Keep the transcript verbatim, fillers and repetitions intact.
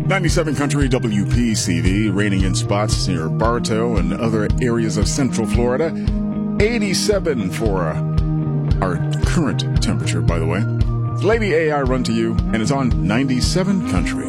ninety-seven Country W P C V, raining in spots near Bartow and other areas of Central Florida. eighty-seven for uh, our current temperature, by the way. Lady A I run to you, and it's on ninety-seven Country.